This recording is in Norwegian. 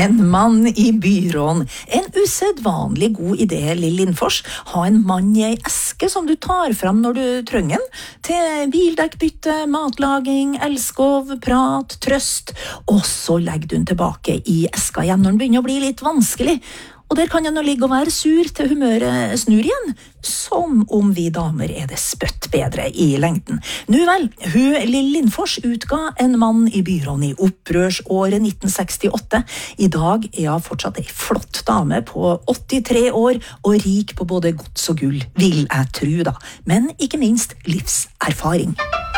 En mann i byrån. En usedvanlig god idé, Lill Lindfors. Ha en mann i ei eske som du tar fram når du trenger den. Til bildekkbytte, matlaging, elskov, prat, trøst. Og så legger du den tilbake i eska igjen når den begynner å bli litt vanskelig. Og der kan han jo ligge og være sur til humøret snur igjen, som om vi damer er det spøtt bedre i lengden. Nu vel, Lill Lindfors utga En mann i byrån i opprørsåret 1968. I dag er hun fortsatt ei flott dame på 83 år, og rik på både gods og gull, vil jeg tro da. Men ikke minst livserfaring.